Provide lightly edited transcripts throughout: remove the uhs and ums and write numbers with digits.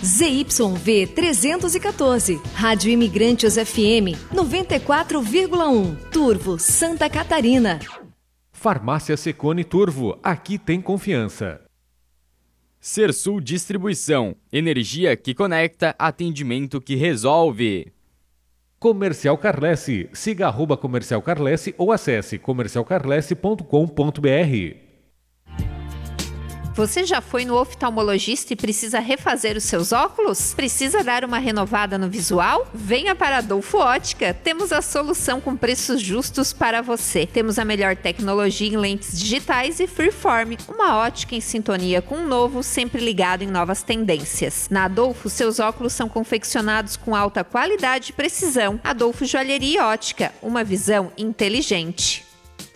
ZYV 314, Rádio Imigrantes FM 94,1, Turvo, Santa Catarina. Farmácia Secone Turvo, aqui tem confiança. Sersul Distribuição, energia que conecta, atendimento que resolve. Comercial Carlesse, siga @Comercial Carlesse ou acesse comercialcarlesse.com.br. Você já foi no oftalmologista e precisa refazer os seus óculos? Precisa dar uma renovada no visual? Venha para a Adolfo Ótica. Temos a solução com preços justos para você. Temos a melhor tecnologia em lentes digitais e Freeform, uma ótica em sintonia com o novo, sempre ligado em novas tendências. Na Adolfo, seus óculos são confeccionados com alta qualidade e precisão. Adolfo Joalheria e Ótica, uma visão inteligente.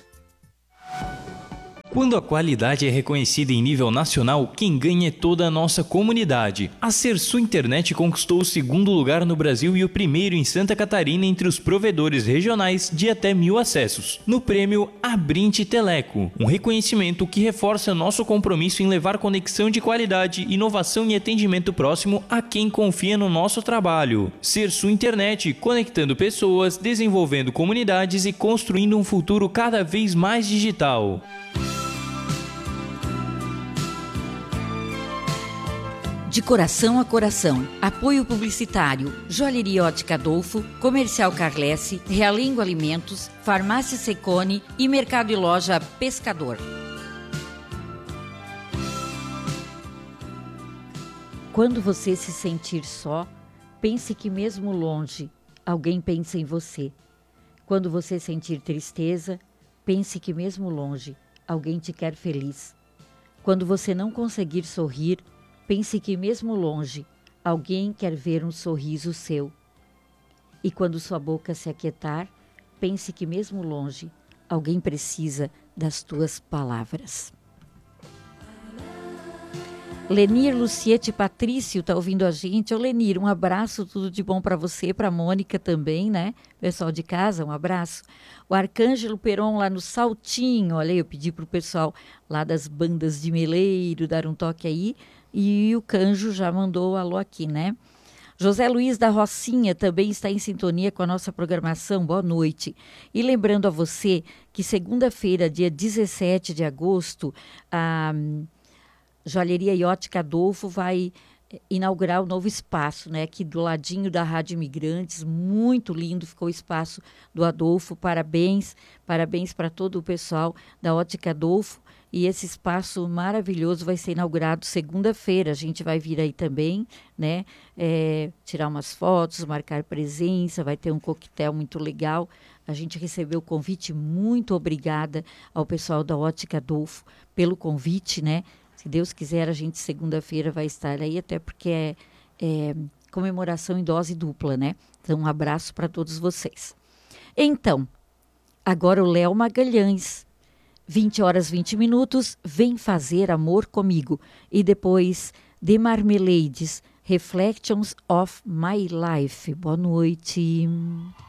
Quando a qualidade é reconhecida em nível nacional, quem ganha é toda a nossa comunidade. A Sersul Internet conquistou o 2º lugar no Brasil e o 1º em Santa Catarina entre os provedores regionais de até 1.000 acessos, no prêmio Abrinte Teleco, um reconhecimento que reforça nosso compromisso em levar conexão de qualidade, inovação e atendimento próximo a quem confia no nosso trabalho. Sersul Internet, conectando pessoas, desenvolvendo comunidades e construindo um futuro cada vez mais digital. De coração a coração. Apoio publicitário. Joalheria Ótica Adolfo, Comercial Carlesse, Realengo Alimentos, Farmácia Secone e Mercado e Loja Pescador. Quando você se sentir só, pense que mesmo longe, alguém pensa em você. Quando você sentir tristeza, pense que mesmo longe, alguém te quer feliz. Quando você não conseguir sorrir, pense que mesmo longe, alguém quer ver um sorriso seu. E quando sua boca se aquietar, pense que mesmo longe, alguém precisa das tuas palavras. Lenir Luciete Patrício está ouvindo a gente. Ô Lenir, um abraço, tudo de bom para você, para a Mônica também, né? Pessoal de casa, um abraço. O Arcângelo Peron lá no Saltinho, olha aí, eu pedi para o pessoal lá das bandas de Meleiro dar um toque aí. E o Canjo já mandou alô aqui, né? José Luiz da Rocinha também está em sintonia com a nossa programação. Boa noite. E lembrando a você que segunda-feira, dia 17 de agosto, a Joalheria e Ótica Adolfo vai inaugurar um novo espaço, né? Aqui do ladinho da Rádio Imigrantes, muito lindo ficou o espaço do Adolfo. Parabéns para todo o pessoal da Ótica Adolfo. E esse espaço maravilhoso vai ser inaugurado segunda-feira. A gente vai vir aí também, né? Tirar umas fotos, marcar presença, vai ter um coquetel muito legal. A gente recebeu o convite, muito obrigada ao pessoal da Ótica Adolfo pelo convite, né? Se Deus quiser, a gente segunda-feira vai estar aí, até porque é comemoração em dose dupla, né? Então, um abraço para todos vocês. Então, agora o Léo Magalhães, 20h20, Vem Fazer Amor Comigo. E depois, The Marmalades, Reflections of My Life. Boa noite.